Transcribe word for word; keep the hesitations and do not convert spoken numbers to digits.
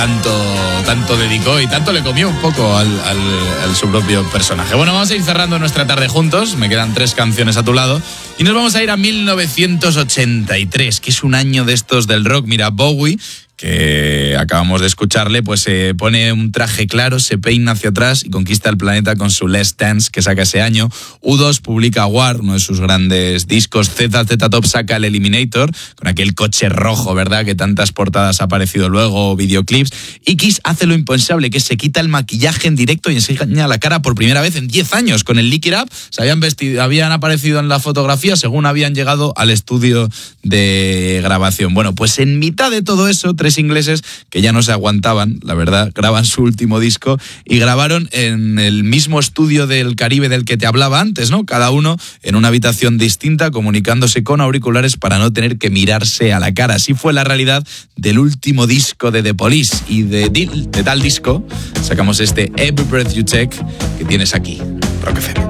Tanto, tanto dedicó y tanto le comió un poco al, al, al su propio personaje. Bueno, vamos a ir cerrando nuestra tarde juntos. Me quedan tres canciones a tu lado. Y nos vamos a ir a mil novecientos ochenta y tres, que es un año de estos del rock. Mira, Bowie, que acabamos de escucharle, pues se pone un traje claro, se peina hacia atrás y conquista el planeta con su Let's Dance, que saca ese año. U dos publica War, uno de sus grandes discos. Z Z Top saca el Eliminator, con aquel coche rojo, ¿verdad?, que tantas portadas ha aparecido luego, videoclips. Y Kiss hace lo impensable, que se quita el maquillaje en directo y enseña la cara por primera vez en diez años, con el Lick It Up. Se habían vestido, habían aparecido en la fotografía según habían llegado al estudio de grabación. Bueno, pues en mitad de todo eso, tres ingleses que ya no se aguantaban, la verdad, graban su último disco y grabaron en el mismo estudio del Caribe del que te hablaba antes, ¿no? Cada uno en una habitación distinta, comunicándose con auriculares para no tener que mirarse a la cara. Así fue la realidad del último disco de The Police, y de, de tal disco sacamos este Every Breath You Take que tienes aquí, Rock F M.